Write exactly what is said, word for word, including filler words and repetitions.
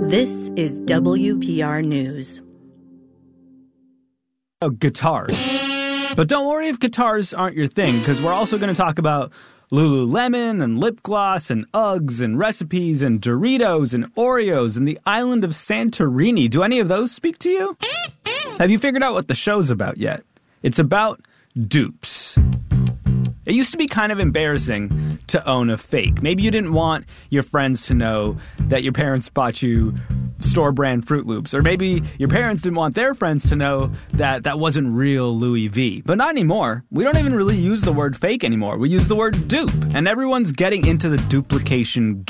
This is W P R News. Oh, guitars. But don't worry if guitars aren't your thing, because we're also going to talk about Lululemon and lip gloss and Uggs and recipes and Doritos and Oreos and the island of Santorini. Do any of those speak to you? Have you figured out what the show's about yet? It's about dupes. It used to be kind of embarrassing to own a fake. Maybe you didn't want your friends to know that your parents bought you store-brand Fruit Loops. Or maybe your parents didn't want their friends to know that that wasn't real Louis V. But not anymore. We don't even really use the word fake anymore. We use the word dupe. And everyone's getting into the duplication game.